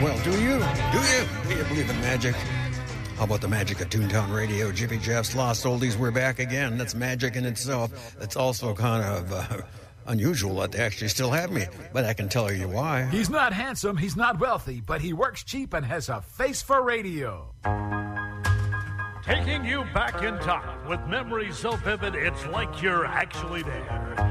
Well, do you? Do you believe in magic? How about the magic of Toontown Radio? Jiffy Jeff's Lost Oldies, we're back again. That's magic in itself. It's also kind of unusual that they actually still have me, but I can tell you why. He's not handsome, he's not wealthy, but he works cheap and has a face for radio. Taking you back in time with memories so vivid it's like you're actually there.